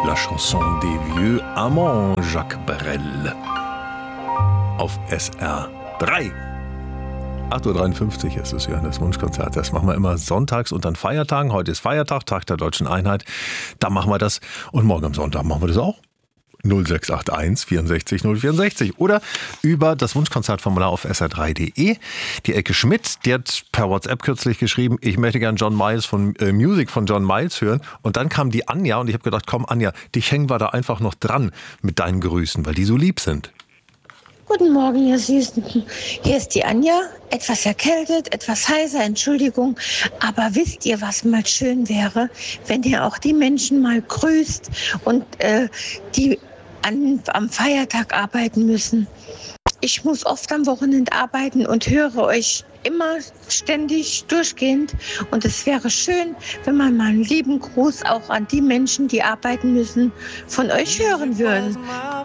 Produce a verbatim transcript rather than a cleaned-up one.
La chanson des vieux amants, Jacques Brel. Auf S R drei. acht Uhr dreiundfünfzig ist es ja, das Wunschkonzert. Das machen wir immer sonntags und an Feiertagen. Heute ist Feiertag, Tag der Deutschen Einheit. Da machen wir das. Und morgen am Sonntag machen wir das auch. null sechs acht eins vierundsechzig null vierundsechzig oder über das Wunschkonzertformular auf s r drei punkt de. Die Ecke Schmidt, die hat per WhatsApp kürzlich geschrieben, ich möchte gern John Miles von äh, Music von John Miles hören. Und dann kam die Anja und ich habe gedacht, komm Anja, dich hängen wir da einfach noch dran mit deinen Grüßen, weil die so lieb sind. Guten Morgen, ihr Süßen. Hier ist die Anja, etwas erkältet, etwas heiser, Entschuldigung. Aber wisst ihr, was mal schön wäre, wenn ihr auch die Menschen mal grüßt und äh, die an, am Feiertag arbeiten müssen. Ich muss oft am Wochenende arbeiten und höre euch immer ständig durchgehend. Und es wäre schön, wenn man mal einen lieben Gruß auch an die Menschen, die arbeiten müssen, von euch hören würden.